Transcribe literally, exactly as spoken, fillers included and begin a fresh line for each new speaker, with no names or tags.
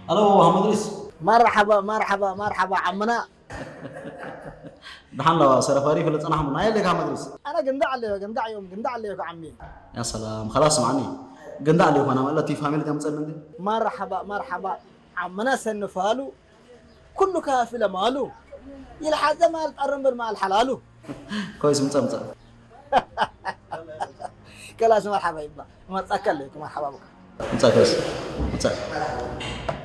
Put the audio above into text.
الو محمد ريس
مرحبا مرحبا مرحبا عمنا.
دحين لو سرفاري في الصناعة من هاي اللي محمد ريس.
انا قندع عليه قندع يوم قندع عليه يا عمي.
يا سلام خلاص معني. قندع عليه وانا ولا تفهمي اللي تمثل عندي.
مرحبا مرحبا عمنا سنفالو كله كافله ماله يلحظ مال قرن مال حلاله.
كويس متمتع.
كلاش مرحبا يبا ما تاكل لك مرحبا بك.
متى كويس متى.